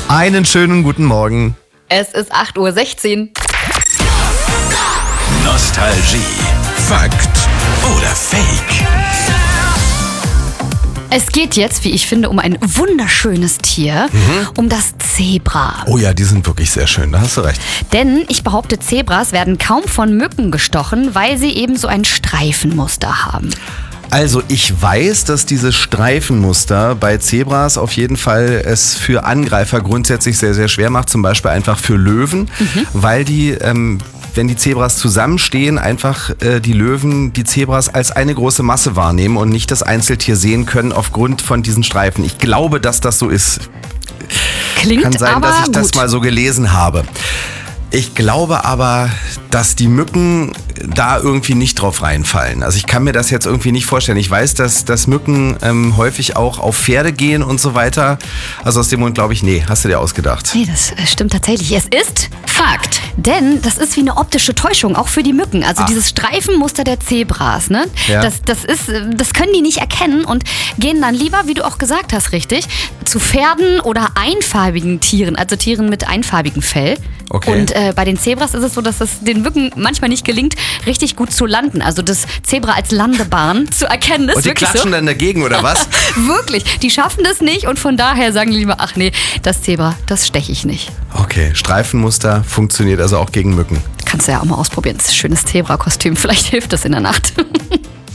Einen schönen guten Morgen. Es ist 8:16 Uhr. Nostalgie. Fakt oder Fake? Es geht jetzt, wie ich finde, um ein wunderschönes Tier, um das Zebra. Oh ja, die sind wirklich sehr schön, da hast du recht. Denn ich behaupte, Zebras werden kaum von Mücken gestochen, weil sie eben so ein Streifenmuster haben. Also ich weiß, dass dieses Streifenmuster bei Zebras auf jeden Fall es für Angreifer grundsätzlich sehr, sehr schwer macht. Zum Beispiel einfach für Löwen, weil die, wenn die Zebras zusammenstehen, einfach die Löwen die Zebras als eine große Masse wahrnehmen und nicht das Einzeltier sehen können aufgrund von diesen Streifen. Ich glaube, dass das so ist. Klingt Kann sein, aber dass ich das gut. mal so gelesen habe. Ich glaube aber, dass die Mücken da irgendwie nicht drauf reinfallen. Also ich kann mir das jetzt irgendwie nicht vorstellen. Ich weiß, dass Mücken häufig auch auf Pferde gehen und so weiter. Also aus dem Grund glaube ich, nee, hast du dir ausgedacht. Nee, das stimmt tatsächlich. Es ist Fakt. Denn das ist wie eine optische Täuschung, auch für die Mücken. Also dieses Streifenmuster der Zebras, ne? Ja. Das können die nicht erkennen und gehen dann lieber, wie du auch gesagt hast, richtig, zu Pferden oder einfarbigen Tieren, also Tieren mit einfarbigem Fell. Okay. Und bei den Zebras ist es so, dass es den Mücken manchmal nicht gelingt, richtig gut zu landen. Also das Zebra als Landebahn zu erkennen, ist Und die wirklich klatschen so. dann dagegen, oder was? Wirklich, die schaffen das nicht und von daher sagen die lieber, ach nee, das Zebra, das steche ich nicht. Okay, Streifenmuster funktioniert also auch gegen Mücken. Kannst du ja auch mal ausprobieren. Das ist ein schönes Zebra-Kostüm, vielleicht hilft das in der Nacht.